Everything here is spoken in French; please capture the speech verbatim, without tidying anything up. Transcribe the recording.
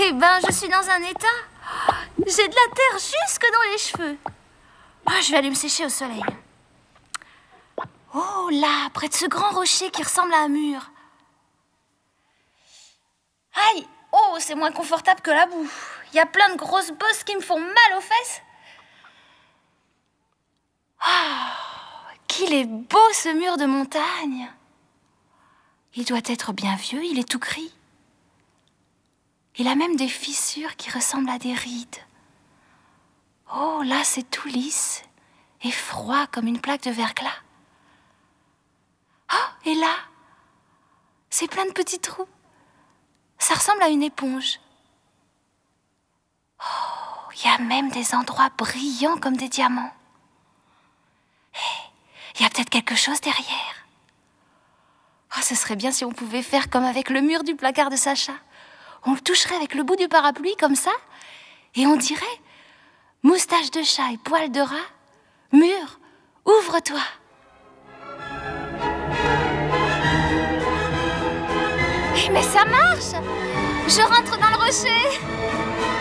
Eh ben, je suis dans un état. J'ai de la terre jusque dans les cheveux. Oh, je vais aller me sécher au soleil. Oh, là, près de ce grand rocher qui ressemble à un mur. Aïe! Oh, c'est moins confortable que la boue. Il y a plein de grosses bosses qui me font mal aux fesses. Oh, qu'il est beau ce mur de montagne. Il doit être bien vieux, il est tout gris. Il a même des fissures qui ressemblent à des rides. Oh, là, c'est tout lisse et froid comme une plaque de verglas. Oh, et là, c'est plein de petits trous. Ça ressemble à une éponge. Oh, il y a même des endroits brillants comme des diamants. Hé, il y a peut-être quelque chose derrière. Oh, ce serait bien si on pouvait faire comme avec le mur du placard de Sacha. On le toucherait avec le bout du parapluie comme ça, et on dirait « Moustache de chat et poil de rat, mur, ouvre-toi !» Mais ça marche! Je rentre dans le rocher!